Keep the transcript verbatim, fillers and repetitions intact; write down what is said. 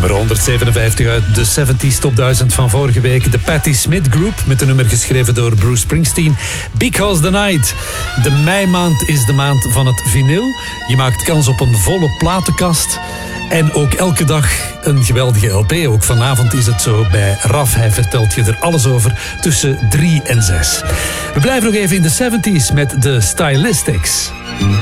Nummer honderdzevenenvijftig uit de zeventig Top duizend van vorige week. De Patti Smith Group met een nummer geschreven door Bruce Springsteen. Because the Night. De meimaand is de maand van het vinyl. Je maakt kans op een volle platenkast. En ook elke dag een geweldige L P. Ook vanavond is het zo bij Raf. Hij vertelt je er alles over tussen drie en zes. We blijven nog even in de zeventig met de Stylistics.